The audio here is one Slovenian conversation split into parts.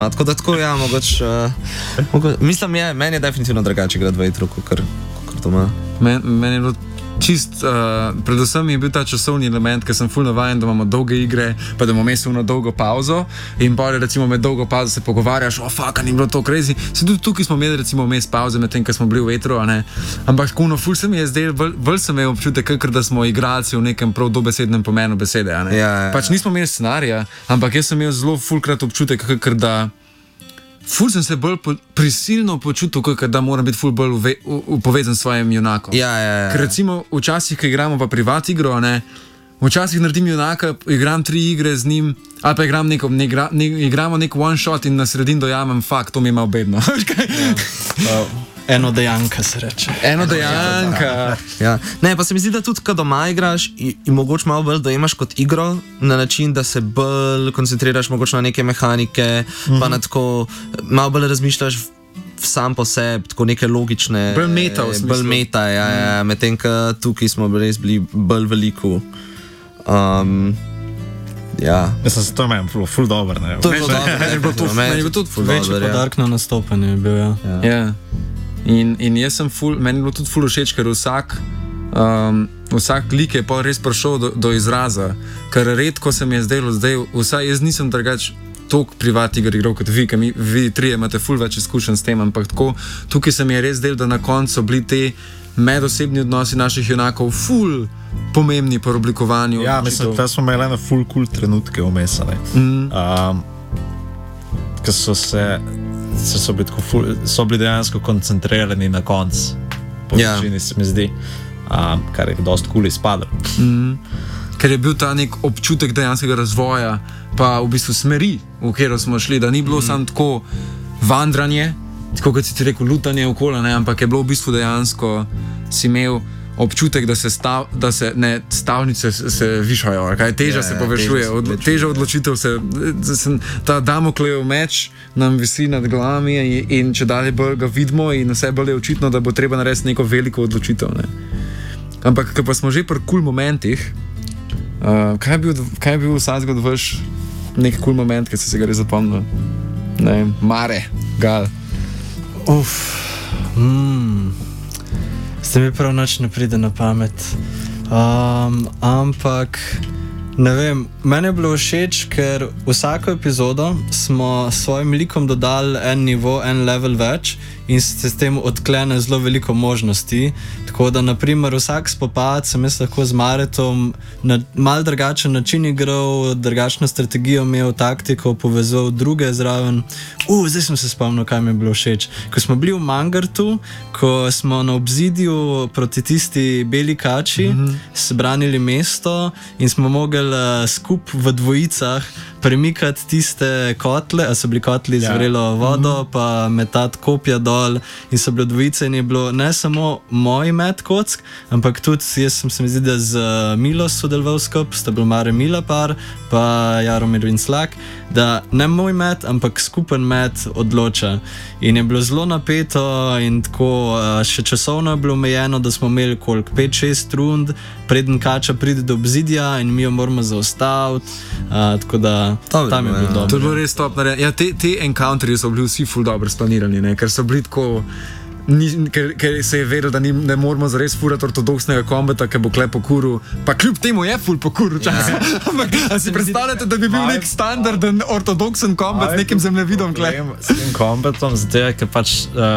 Tako da tako, ja, mogoče, mislim, meni je definitivno drugače igrati v E-tru, kot doma. Meni je bilo čist, predvsem je bil ta časovni element, ker sem ful navajen, da imamo dolge igre, pa da imamo mesovno dolgo pauzo in pa recimo med dolgo pauzo se pogovarjaš, fuck, ni bilo to crazy. Se tudi tukaj smo imeli recimo mes pauze med tem, ker smo bili v E-tru, a ne. Ampak kuno, ful se mi je zdel, bolj sem imel občutek, ker da smo igralci v nekem prav dobesednem pomenu besede, a ne. Ja. Pač nismo imeli scenarija, ampak jaz sem imel zelo fulkrat občutek, ker da ful sem se bolj prisilno počutil, ker da moram biti ful bolj povezan s svojim junakom. Ja. Ker recimo včasih, ko igramo pa privat igro, ne, včasih naredim junaka, igram 3 igre z njim, ali pa igramo nek one shot in na sredin dojamem, to mi je malo bedno. Eno dejanka se reče. Eno dejanka. Ja. Ne, pa se mi zdi, da tudi, ko doma igraš in mogoče malo bolj dojemaš kot igro, na način, da se bolj koncentriraš mogoče na neke mehanike, pa na tako, malo bolj razmišljaš sam po sebi, tako neke logične. Bolj meta v smislu. Bolj meta, ja. Medtem, ko tukaj smo res bili bolj veliko. Ja. Mislim, se to meni ful dobro, ne? To je bilo dobro. Meni je bilo tudi ful dobro. Večji podarek na nastopanje je bil, ja. Ja. In jaz sem meni je bilo tudi ful všeč, ker vsak lik je pa res prišel do izraza, ker redko se mi je zdelo zdaj, vsaj jaz nisem drugač toliko privat iger igral kot vi, ker vi trije imate ful več izkušenj s tem, ampak tako, tukaj se mi je res zdelo, da na koncu bili te medosebni odnosi naših junakov ful pomembni po oblikovanju. Ja, mislim, da smo imeli ene ful cool trenutke vmes, ker so bili dejansko koncentrirani na koncu, po večini se mi zdi, kar je dosti cool izpadlo. Ker je bil ta nek občutek dejanskega razvoja, pa v bistvu smeri, v katero smo šli, da ni bilo samo tako vandranje, tako kot si ti rekel, lutanje okoli, ampak je bilo v bistvu dejansko, si imel občutek, da se stavnice se višajo, teža se povečuje, teža odločitev ta Damoklejev meč nam visi nad glavami in če dalje bolj ga vidimo in vse bolj je očitno, da bo treba narediti neko veliko odločitev. Ne. Ampak, ko pa smo že pri cool momentih, kaj je bil vsakega od vaš nek cool moment, ki ste se ga res zapomnili? Ne, Mare, Gal. Zdaj mi prav nič ne pride na pamet. Ampak ne vem, meni je bilo všeč, ker vsako epizodo smo s svojim likom dodali en nivo, en level več in se s tem odklene zelo veliko možnosti. Tako da, naprimer, vsak spopad sem jaz lahko z Maretom na mal drugačen način igral, drugačno strategijo imel, taktiko, povezoval druge zraven. Zdaj sem se spomnil, kaj mi je bilo všeč. Ko smo bili v Mangartu, ko smo na obzidju proti tisti beli kači branili mesto in smo mogli skup v dvojicah premikati tiste kotle, a so bili kotli z vrelo vodo, pa metati kopja dol in so bile dvojice in je bilo ne samo moj met kock, ampak tudi jaz sem se mi zdi, da z Milo sodeloval skup, sta bil Mare Mila par, pa Jaromir Vinslak, da ne moj met, ampak skupen met odloča. In je bilo zelo napeto in tako še časovno je bilo omejeno, da smo imeli koliko, 5-6 rund, preden kača pride do obzidja in mi jo moramo zaustaviti, tako da tam je bilo dobro. To je bilo res top naredjeno. Ja, te encounterji so bili vsi ful dobro splanirani, ne? Ker so bili tako, ker se je vedel, da ne moramo zares furati ortodoksnega kombata, ki bo kle pokuril, pa kljub temu je ful pokuril včasih. Ampak, a si predstavljate, da bi bil nek standarden ortodoksen kombat z nekim zemljevidom kle? S tem kombatom, zdaj, ker pač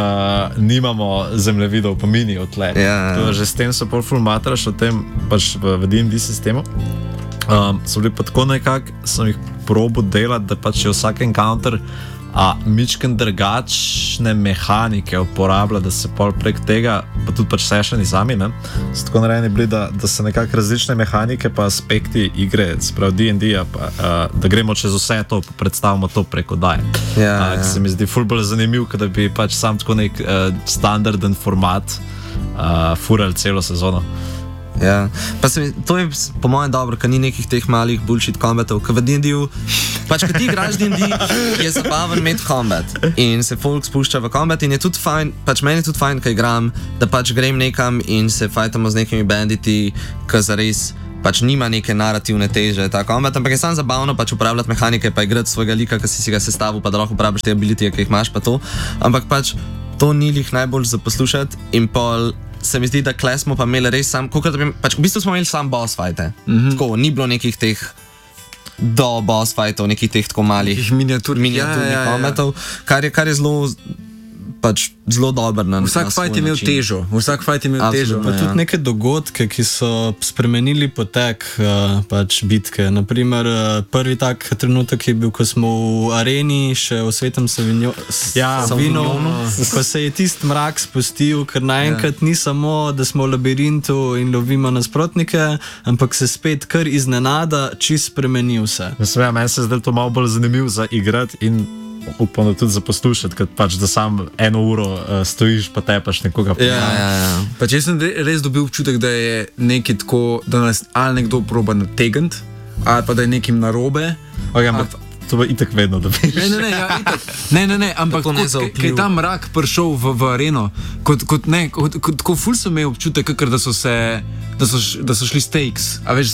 nimamo zemljevidov po mini od tle. Že s tem so pol ful matraš o tem, pač v D&D sistemu. So bili pa tako nekako, sem jih probil delati, da pač je vsak encounter mičken drugačne mehanike uporablja, da se pol prek tega, pa tudi pač sessioni sami, ne, so tako narejeni bili, da se nekako različne mehanike pa aspekti igre, sprav D&D-ja, da gremo čez vse to, pa predstavimo to preko daje. Se mi zdi ful bolj zanimiv, da bi pač sam tako nek standarden format furali celo sezono. Ja, pa to je po mojem dobro, ker ni nekih teh malih bullshit kombatov, ker v D&D-ju, pač kad ti igraš D&D, je zabaven imeti kombat in se folk spušča v kombat in je tudi fajn, pač meni je tudi fajn, kad igram, da pač grem nekam in se fajtamo z nekimi banditi, ki zares pač nima neke narativne teže, tako, ampak je samo zabavno pač uporabljati mehanike, pa igrati svojega lika, ki si ga sestavil, pa da lahko uporabiš te abilitije, ki jih imaš, pa to, ampak pač to ni lih najbolj za poslušati in pol se mi zdi, da kle smo pa imeli res sam, pač v bistvu smo imeli sam boss fighte, tako, ni bilo nekih teh do boss fightov, nekih teh tako malih miniaturnih kometov, kar je zelo dober. Vsak fight je imel težo. Pa tudi neke dogodke, ki so spremenili potek pač bitke. Naprimer, prvi tak trenutek je bil, ko smo v areni, še v Svetem Savinjonu, ko se je tist mrak spustil, ker naenkrat ni samo, da smo v labirintu in lovimo nasprotnike, ampak se spet kar iznenada čist spremenil se. Meni se zdaj to malo bolj zanimivo za igrati in upam, da tudi za poslušati, ker pač da sam 1 uro stojiš pa tepaš nekoga. Pač jaz sem res dobil občutek, da je nekaj tako, da nas ali nekdo proba nategniti, ali pa da je nekim narobe. Ampak to bo itak vedno dobiš. Ne, ampak ko je ta mrak prišel v areno, tako ful sem imel občutek, kakor da so šli stakes.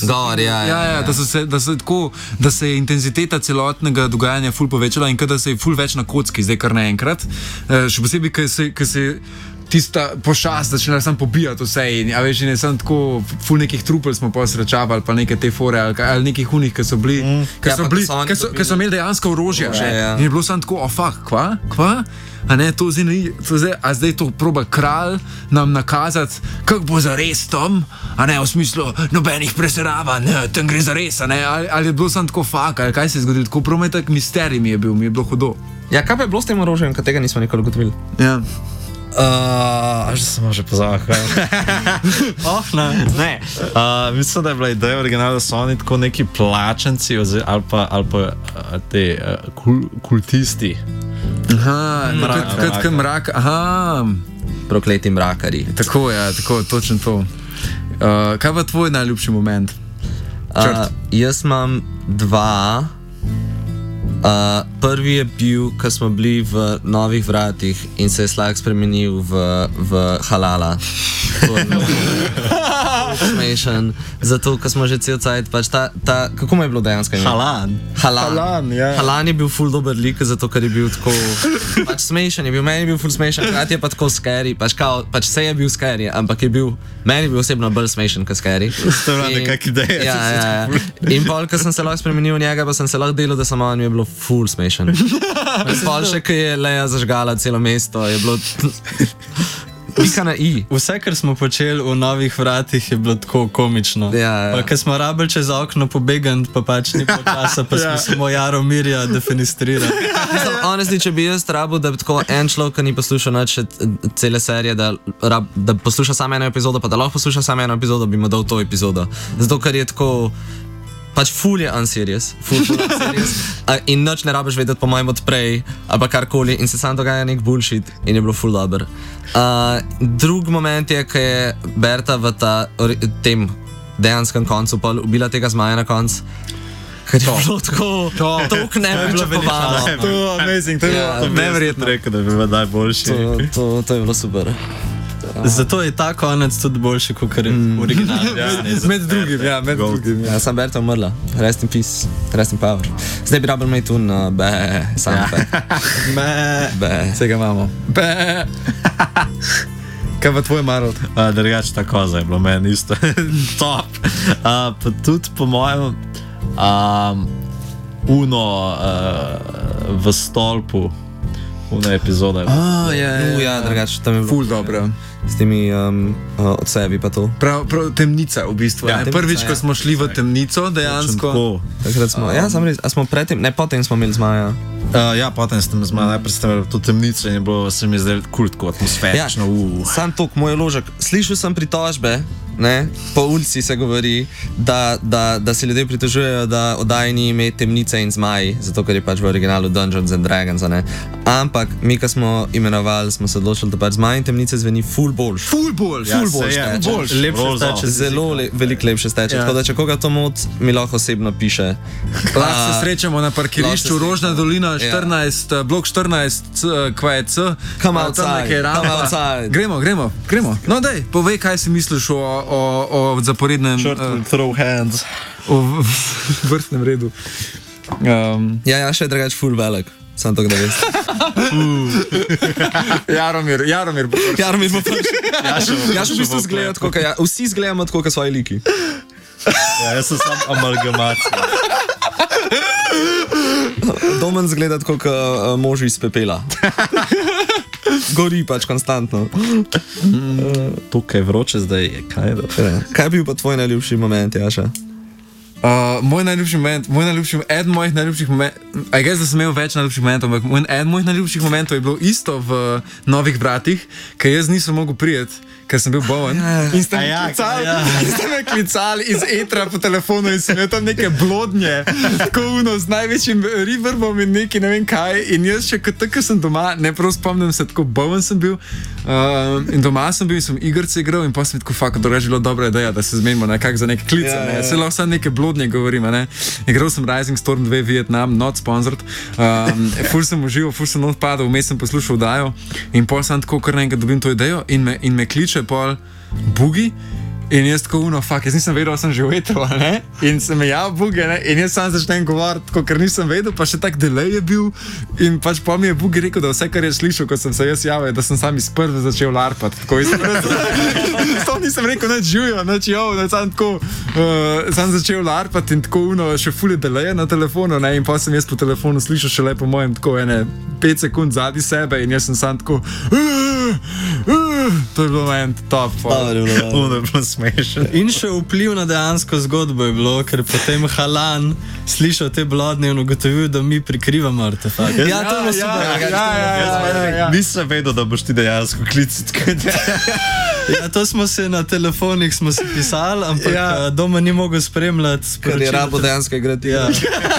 Da se je intenziteta celotnega dogajanja ful povečala in da se je ful več na kocki, zdaj kar naenkrat. Še posebej, ker se tista pošast začela sam pobijati vse in in je sam tako ful nekih trupel smo posrečavali, pa neke te fore ali nekih hunih, ki so bili, ki so imeli dejansko orožje in je bilo sam tako, fuck, kva? A ne, to zdaj, a zdaj to proba kralj nam nakazati, kako bo zares tam, a ne, v smislu nobenih preseravanj, tam gre zares, a ne, ali je bilo sam tako fuck, ali kaj se je zgodilo, tako prometak misterij mi je bilo hudo. Ja, kaj pa je bilo s tem orožjem, kad tega nismo nikoli ugotovili? Ja. Že sem že pozval. Ne. Mislim, da je bila ideja originalna, da so oni tako neki plačanci ali pa te kultisti. Kot mrak. Prokleti mrakari. Tako, točno to. Kaj pa tvoj najljubši moment? Jaz imam 2. Prvi je bil, ko smo bili v Novih vratih in se je Slag spremenil v halala. Smešen. Zato, ko smo že cel cajt, pač kako mu je bilo dejansko ime? Halan, ja. Halan je bil ful dober lik, zato, ker je bil tako pač smešen, meni je bil ful smešen, hkrati je pa tako scary, pač se je bil scary, ampak meni je bil osebno bolj smešen, kot scary. To je nekak ideja. Ja. In pol, ko sem se lahko spremenil v njega, pa sem se lahko delal, da samo on je bilo ful smešen. Pol še, ko je Leia zažgala celo mesto, je bilo pika na i. Vse, kar smo počeli v Novih vratih, je bilo tako komično. Ja. Pa, ko smo rabili čez okno pobegant, pa pač ni bilo časa, pa smo samo Jaromirja defenestrirali. Honestly, če bi jaz rabil, da bi tako en človek, ki ni poslušal nič cele serije, da posluša samo eno epizodo, pa da lahko posluša samo eno epizodo, bi mu dal to epizodo. Zato, ker je tako pač ful je unserious, ful unserious in nič ne rabiš vedeti po mojem odprej ali pa karkoli in se sam dogaja nek bullshit in je bilo ful dober. Drug moment je, ko je Berta v tem dejanskem koncu ubila tega zmaja na koncu. Ker je bilo tako, toliko nepričakovano. To je amazing, to je neverjetno rekel, da bi bilo najboljši. To je bilo super. Zato je ta konec tudi boljši, kot je original. Med drugim. Ja, sam Berta umrla. Rest in peace, rest in power. Zdaj bi rabil imeti tu na Vse ga imamo. Kaj pa tvoj Marot? Drugače ta koza je bilo meni isto top. Pa tudi po mojem v stolpu una epizoda. Ja, drugače tam je bilo ful dobro. S temi odsevi pa to. Prav temnica v bistvu. Prvič, ko smo šli v temnico, dejansko. Takrat smo, sam res, a smo predtem, ne potem smo imeli zmaja. Ja, potem sem zmaja, najprej ste imeli to temnico in se mi je zdaj tako atmosferično. Sam tok, moj ložek, slišal sem pritožbe, po ulici se govori, da se ljudje pritožujejo, da oddaji ni ime temnice in zmaji, zato ker je pač v originalu Dungeons and Dragons, ampak mi, ko smo imenovali, smo se odločili, da pač zmaji in temnice zveni ful ful boljš. Ful boljš. Lepše steče. Zelo veliko lepše steče. Tako da, če koga to moti, mi lahko osebno piše. Lahko se srečamo na parkirišču Rožna dolina 14, blok 14, kva je C. Come outside. Gremo. No dej, povej, kaj si misliš o zaporednem... Throw hands. O vrstnem redu. Ja, še je drugač ful velik. Sam to, da veš. Jaromir bo prišel. Ja, še v bistvu zgledam tako, vsi zgledamo tako, kot svoji liki. Ja, jaz sem sam amalgamacija. Domen zgleda tako, kot mož iz pepela. Gori pač konstantno. Tukaj vroče zdaj je, kaj da? Kaj je bil pa tvoj najljubši moment, Jaša? Moj najljubši moment, eden mojih najljubših momentov, I guess, da sem imel več najljubših momentov, ampak eden mojih najljubših momentov je bilo isto v Novih bratih, ker jaz nisem mogel prijeti, ker sem bil bolen. In ste me klicali iz etra po telefonu in sem imel tam neke blodnje, tako z največjim reverbom in neki ne vem kaj. In jaz še tako sem doma, ne prav spomnim se, tako bolen sem bil. In doma sem bil in sem igrice igral in pa sem tako fakt, da je bilo dobra ideja, da se zmenimo nekako za neke klice. Se lahko samo neke blodnje govorim, ne. Igral sem Rising Storm 2 Vietnam, not sponsored. Ful sem užival, ful sem odpadal, vmes sem poslušal dajo in pol sem tako kar nekaj dobim to idejo in me kliče pol Bugi. In jaz tako jaz nisem vedel, da sem že v etru, ne? In sem me javil Bugi, ne? In jaz sam začnem govoriti, ker nisem vedel, pa še tak delay je bil. In pač pa mi je Bugi rekel, da vse, kar je slišal, ko sem se jaz javil, da sem sam iz prve začel larpati. Tako nisem rekel, nič živijo, nič jo, sam tako sam začel larpati in tako še ful je delay na telefonu, ne? In pa sem jaz po telefonu slišal še lepo mojem tako 5 sekund zadnji sebe in jaz sem sam tako to je bilo moment top. In še vpliv na dejansko zgodbo je bilo, ker potem Halan slišal te blodne in ugotovil, da mi prikrivamo artefakt. Ja, to je super. Nisem vedel, da boš ti dejansko kliciti. Ja, to smo se na telefonih pisali, ampak doma ni mogel spremljati. Ker je rabo dejansko igrati. Ja.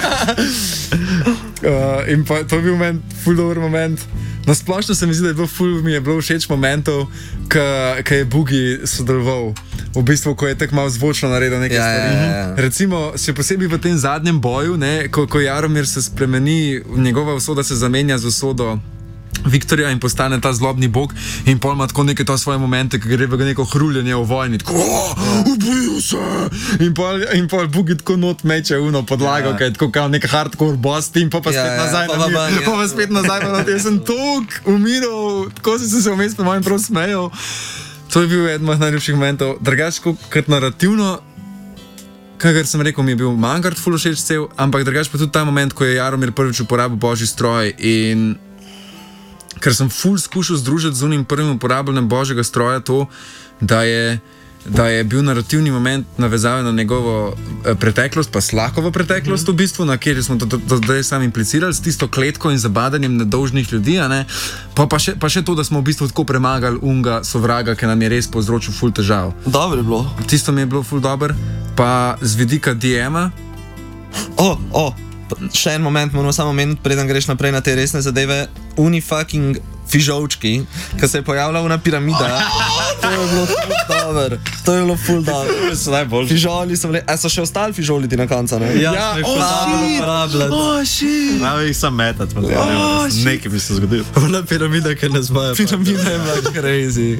In pa to je bil ful dober moment. Na splošno se mi zdi, da mi je bilo všeč momentov, ko je Bugi sodeloval. V bistvu, ko je tako malo zvočno naredil nekaj stvari. Recimo, še posebej v tem zadnjem boju, ne, ko Jaromir se spremeni, njegova usoda se zamenja z usodo Viktorja in postane ta zlobni bog in pol ima tako neke to svoje momente, ki gre v neko hruljenje v vojni, tako ubil se in pol Bugi tako not meče podlago, ki je tako kao nek hardcore boss in pa spet nazaj pa spet nazaj jaz sem tok umiral, tako sem se vmes po mojem prav smejal. To je bil eden mojih najljubših momentov. Drugače, kot narativno, kakor sem rekel, mi je bil Mangard ful všeč cel, ampak drugače pa tudi ta moment, ko je Jaromir prvič uporabil božji stroj in ker sem ful skušal združiti z unim prvim uporabljanjem božjega stroja to, da je bil narativni moment navezaven na njegovo preteklost, pa Slakovo preteklost v bistvu, na kjer smo to zdaj sami implicirali, s tisto kletko in zabadanjem nedolžnih ljudi, ne? Pa še to, da smo v bistvu tako premagali unga sovraga, ki nam je res povzročil ful težav. Dobro je bilo. Tisto mi je bilo ful dober, pa z vidika DM-a. Še en moment moramo samo omeniti, preden greš naprej na te resne zadeve. Uni fucking fižolčki, ki se je pojavila una piramida. To je bilo ful dober. To je bilo ful dober. Fižoli so bili, so še ostali fižoli ti na konca, ne? Ja, Malo jih sam metat, nekaj bi se zgodil. Una piramida, ki ne zmaja. Piramida je bila crazy.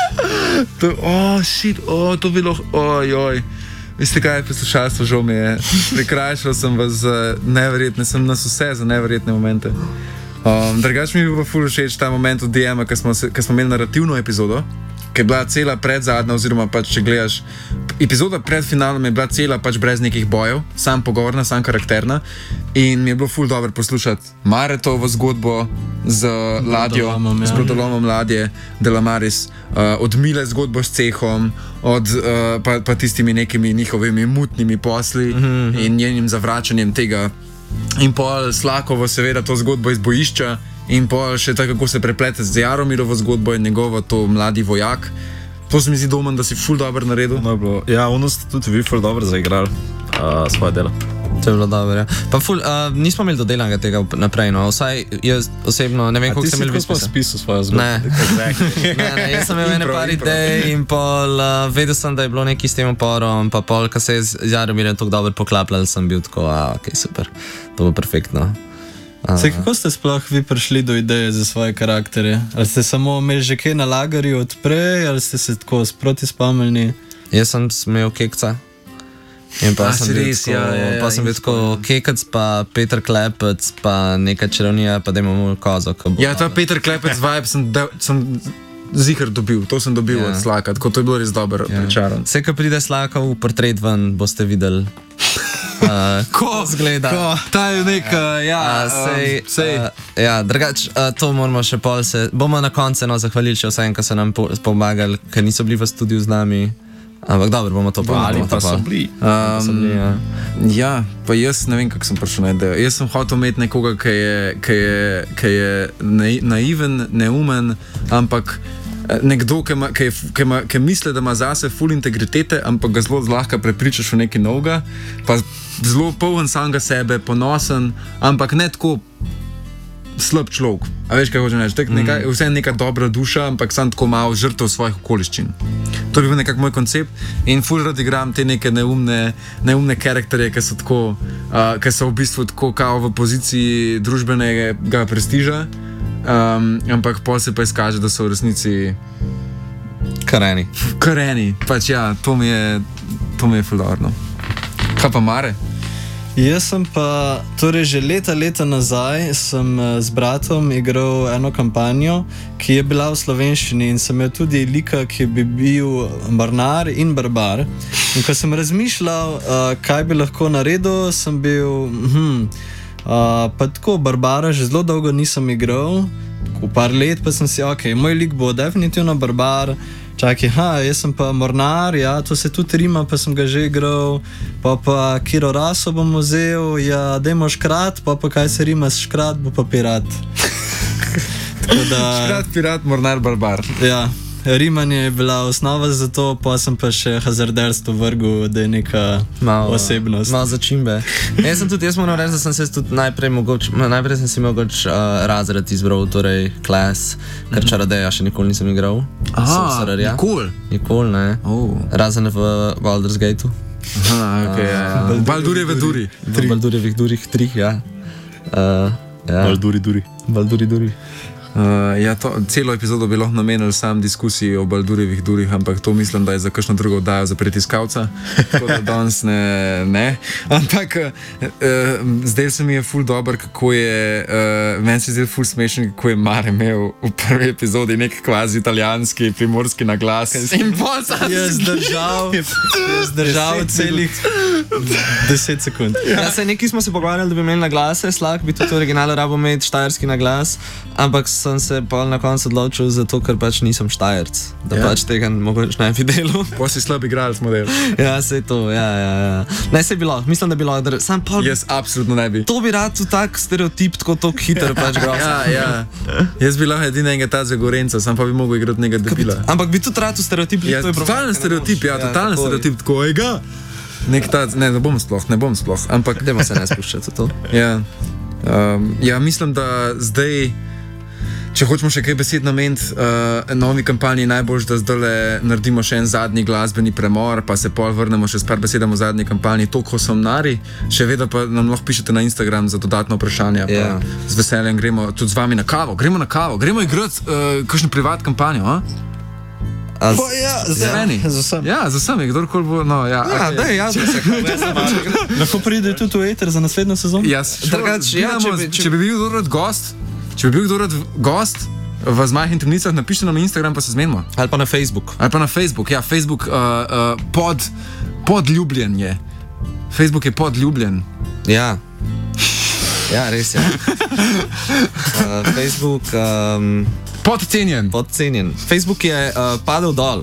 To bilo, ojoj. Veste kaj, poslušalstvo, žal mi je. Prikrajšal sem vas neverjetne, sem nas vse za neverjetne momente. Drugač mi je bilo ful všeč ta moment od DM-a, ko smo imeli narativno epizodo, ki je bila cela predzadnja, oziroma pač, če gledaš, epizoda pred finalom je bila cela pač brez nekih bojev, sam pogovorna, sam karakterna in mi je bilo ful dobro poslušati Maretovo zgodbo z ladjo, z brodolomom ladje Delamaris, od Mile zgodbo s cehom, pa tistimi nekimi njihovimi mutnimi posli in njenim zavračanjem tega. In pol Slakovo seveda to zgodbo iz bojišča in pol še tako, kako se preplete z Jaromirovo zgodbo in njegovo to mladi vojak. To se mi zdi, Domen, da si ful dobro naredil. Ja, ono ste tudi vi ful dobro zaigrali svoje delo. To je bilo dobro, ja. Pa nismo imeli dodelanega tega naprej, no. Vsaj jaz osebno ne vem, koliko sem imel vi spisal svojo zgodbo. Ne, jaz sem imel ene par idej in pol vedel sem, da je bilo nekaj s tem oporom, pa pol, ko se je z Jaromirjem tako dobro poklapljal, sem bil tako, ok, super, to bo perfektno. Kako ste sploh vi prišli do ideje za svoje karakterje? Ali ste samo imeli že kaj na lagerju odprej, ali ste se tako sproti spomnili? Jaz sem imel Kekca. In pa sem bil tako Kekac, pa Peter Klepec, pa neka čarovnija, pa da imamo kozo. Ja, ta Peter Klepec vibe sem zihar dobil, to sem dobil od Slaka, tako to je bilo res dobro pričaran. Vse, ko pride Slaka v portret ven, boste videli. Ko zgleda? Ta je nek, drugač, to moramo še pol se, bomo na koncu zahvalili še vsem, ki so nam pomagali, ker niso bili v studiu z nami. Ampak dobro, bomo to ali pa so bili. Ja, pa jaz ne vem, kako sem prišel na idejo. Jaz sem hotel imeti nekoga, ki je naiven, neumen, ampak nekdo, ki misli, da ima zase full integritete, ampak ga zelo zlahka prepričaš v nekaj novega, pa zelo poln samega sebe, ponosen, ampak ne tako slab človek. A veš, kaj hočem reči? Vse je neka dobra duša, ampak sam tako malo žrtev svojih okoliščin. To bi bil nekak moj koncept in ful rad igram te neke neumne karakterje, ki so tako, ki so v bistvu tako kao v poziciji družbenega prestiža, ampak pol se pa izkaže, da so v resnici kareni. Pač ja, to mi je ful dobro. Kaj pa Mare? Jaz sem pa, torej že leta nazaj sem z bratom igral eno kampanjo, ki je bila v slovenščini in sem imel tudi lika, ki bi bil mornar in barbar. In ko sem razmišljal, kaj bi lahko naredil, sem bil, pa tako barbara že zelo dolgo nisem igral, v par let pa sem si, ok, moj lik bo definitivno barbar. Čakaj, jaz sem pa mornar, ja, to se tudi rima, pa sem ga že igral, pa kiro raso bom vzel, ja, dajmo škrat, pa kaj se rima s škrat, bo pa pirat. Škrat, pirat, mornar, barbar. Ja, rimanje je bila osnova za to, pa sem pa še hazarderstvo vrgel, da je neka osebnost. Malo začimbe. Jaz moram reči, da sem se tudi najprej sem si mogoč razred izbral, torej klas, ker čarodeja še nikoli nisem igral. Nikoli, ne. Razen v Baldur's Gateu. Baldurjeve duri. Baldurjevih durih 3, ja. Balduri duri. Ja, celo epizodo bi lahko namenili sam diskusiji o Baldurjevih durih, ampak to mislim, da je za kakšno drugo oddajo za pritiskalca, tako da danes ne. Ampak zdaj se mi je ful dober, kako je, meni se je zdaj ful smešen, kako je Mare imel v prvi epizodi nek kvazi italijanski, primorski naglas. In je zdržal celih 10 sekund. Ja, se nekaj smo se pogovarjali, da bi imeli naglase, Slak bi tudi originalno rabo imeti štajerski naglas, ampak sem se pa na koncu odločil zato, ker pač nisem štajerc, da pač tega mogoče ne bi delal. Pa si slab igralec model. Ja, sej to, ja. Ne, sej bilo, mislim, da bi bilo, sam pol... Jaz absolutno ne bi. To bi rad tu tak stereotip, tako hiter pač gral. Ja. Jaz bi lahko edinega ta Zagorenca, sam pa bi mogel igrati nekega debila. Ampak bi tudi rad v stereotip... Ja, totalni stereotip, tako, ega. Ne bom sploh, ampak... Dajmo se ne spuščati to. Ja, mislim, da zdaj, če hočemo še kaj besed nameniti novi kampanji, najbolj, da zdaj naredimo še en zadnji glasbeni premor, pa se pol vrnemo še s par besedami v zadnji kampanji, to, ko so mnari, še vedno pa nam lahko pišete na Instagram za dodatno vprašanje, pa z veseljem gremo tudi z vami na kavo, gremo igrati kakšno privat kampanjo, Za meni? Ja, za vsemi, kdorkoli bo, no, ja. Lahko pride tudi v eter za naslednjo sezono? Če bi bil kdo rad gost v Zmajih in Temnicah, napište nam na Instagram, pa se zmenimo. Ali pa na Facebook. Ja, Facebook podljubljen je. Facebook je podljubljen. Ja, res je. Facebook... Podcenjen. Facebook je padel dol.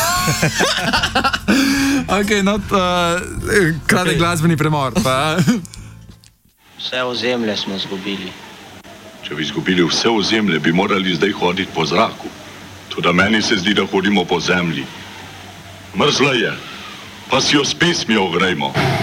Ok, kratek glasbeni premor. Vse ozemlje smo izgubili. Če bi izgubili vse ozemlje, bi morali zdaj hoditi po zraku. Toda meni se zdi, da hodimo po zemlji. Mrzla je, pa si jo s pesmijo ogrejmo.